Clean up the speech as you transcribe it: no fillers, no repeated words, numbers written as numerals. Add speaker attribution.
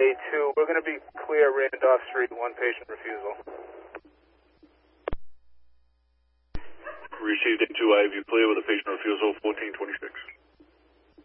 Speaker 1: A2, we're going to be clear Randolph Street, one patient refusal.
Speaker 2: Received A2, I have you clear with a patient refusal, 1426.